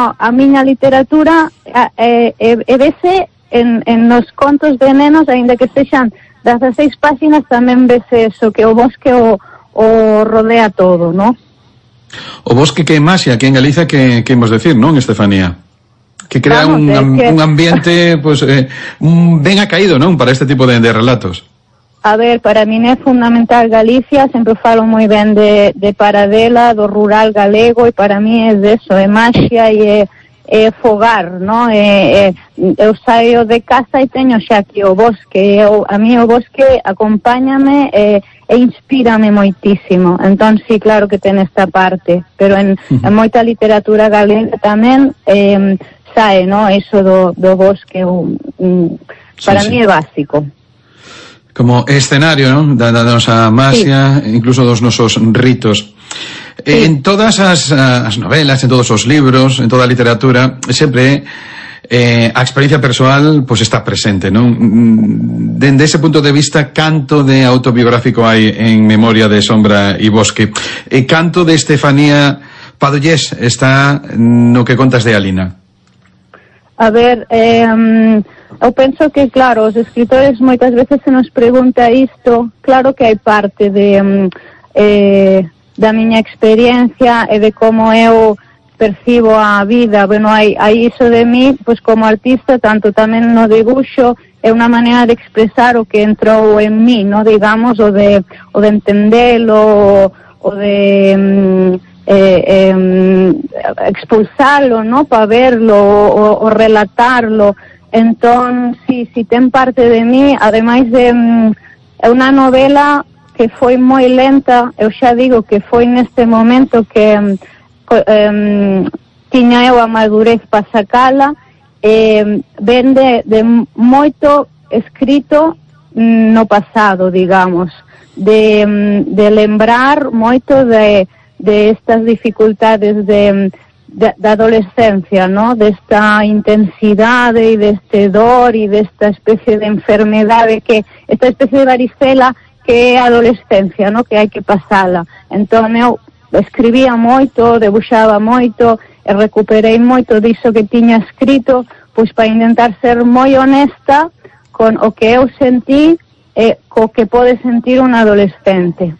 a miña literatura vese en los contos de nenos, aínda que sexan 16 páxinas, tamén vese eso, que o bosque o rodea todo, ¿no? O bosque que é maxia, que en Galicia que imos decir, non, Estefanía? Que crea un ambiente pues ben acaído, non, para este tipo de relatos. A ver, para min é fundamental Galicia, sempre falo moi ben de Paradela, do rural galego, e para mí é deso, é maxia e é fogar, ¿no? Eu saio de casa e teño xa aquí o bosque, a mí o bosque acompáñame e inspírame moitísimo. Entón, sí, claro que ten esta parte, pero en moita literatura galega tamén sae, ¿no? Eso do bosque, para mí é básico. Como escenario, ¿no? Da nosa maxia, incluso dos nosos ritos. En todas as novelas, en todos os libros, en toda a literatura, sempre a experiencia persoal pues está presente, non? Dende ese punto de vista, canto de autobiográfico hai en Memoria de Sombra e Bosque? E canto de Estefanía Padollés está no que contas de Alina? A ver, eu penso que, claro, os escritores moitas veces se nos pregunta isto, claro que hai parte da miña experiencia e de como eu percibo a vida. Bueno, hai iso de mí, pois como artista, tanto tamén no dibuixo, é unha maneira de expresar o que entrou en mí, no, digamos, o de entendelo, o de expulsalo, no, para verlo, o relatarlo. Entón, si ten parte de mí, ademais de é unha novela que foi moi lenta. Eu xa digo que foi neste momento que tiña eu a madurez para sacala, ven de moito escrito no pasado, digamos, de lembrar moito de estas dificultades da adolescencia, ¿no? Desta intensidade e deste dor e desta especie de enfermedade, que esta especie de varicela que é a adolescencia, ¿no? Que hai que pasala. Entón eu escribía moito, debuxaba moito e recuperei moito diso que tiña escrito, pois para intentar ser moi honesta con o que eu sentí e co que pode sentir un adolescente.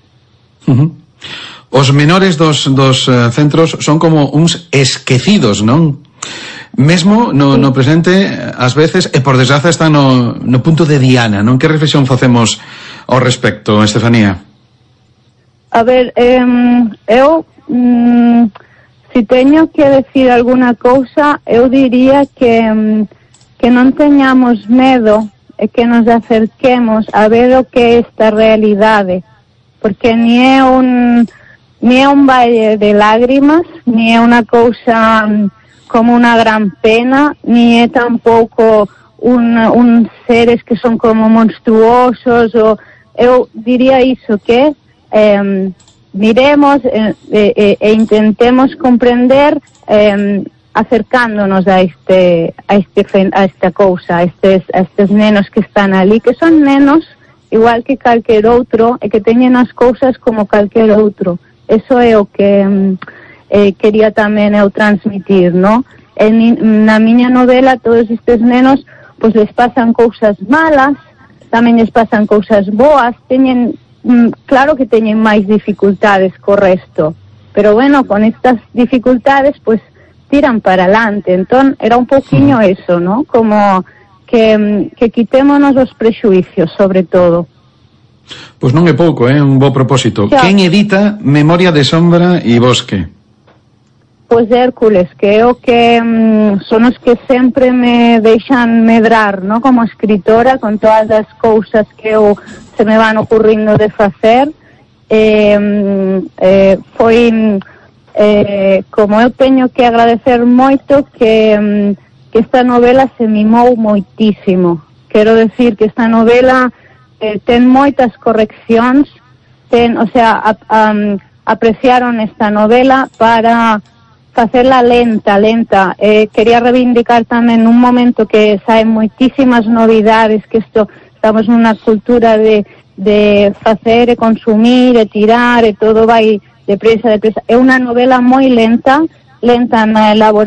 Os menores dos centros son como uns esquecidos, non? Mesmo no presente, ás veces, e por desgraza están no punto de diana, non? Que reflexión facemos ao respecto, Estefanía? A ver, eu si teño que decir alguna cousa, eu diría que non teñamos medo e que nos acerquemos a ver o que é esta realidade, porque ni é un valle de lágrimas, ni é unha cousa como unha gran pena, ni é tampouco un seres que son como monstruosos. Eu diría iso, que miremos e intentemos comprender, acercándonos a esta cousa, a estes nenos que están ali, que son nenos igual que calquer outro e que teñen as cousas como calquer outro. Eso é o que quería tamén eu transmitir, ¿no? Na miña novela todos estes nenos pois les pasan cousas malas, tamén les pasan cousas boas, teñen claro que teñen máis dificultades co resto, pero bueno, con estas dificultades pues tiran para adelante. Entón era un poquinho eso, ¿no? Como que quitémonos os prexuicios, sobre todo. Pois non é pouco, un bo propósito. Quen edita Memoria de Sombra e Bosque? Pois Hércules, que é o que son os que sempre me deixan medrar, ¿no? Como escritora, con todas as cousas que eu se me van ocurrindo de facer. Foi como eu teño que agradecer moito que esta novela se mimou moitísimo. Quero decir que esta novela ten moitas correccións, apreciaron esta novela para facela lenta. Quería reivindicar tamén un momento que saen moitísimas novidades, que estamos nunha cultura de facer e consumir e tirar e todo vai depresa. É unha novela moi lenta na elaboración.